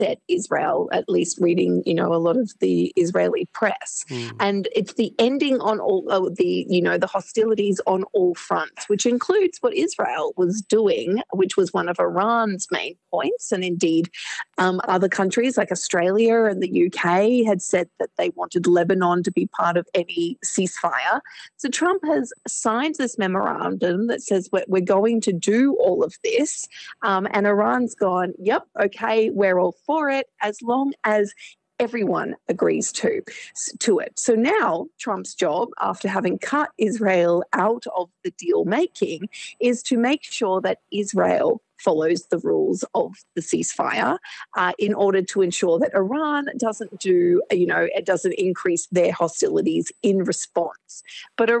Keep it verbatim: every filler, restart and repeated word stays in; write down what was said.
upset Israel, at least reading, you know, a lot of the Israeli press. Mm. And it's the ending on all of the, you know, the hostilities on all fronts, which includes what Israel was doing, which was one of Iran's main points. And indeed, um, other countries like Australia and the U K had said that they wanted Lebanon to be part of any ceasefire. So Trump has signed this memorandum that says we're, we're going to do all of this. Um, and Iran's gone, yep, okay, we're all for it, as long as everyone agrees to, to it. So now Trump's job, after having cut Israel out of the deal making, is to make sure that Israel follows the rules of the ceasefire uh, in order to ensure that Iran doesn't do, you know, it doesn't increase their hostilities in response. But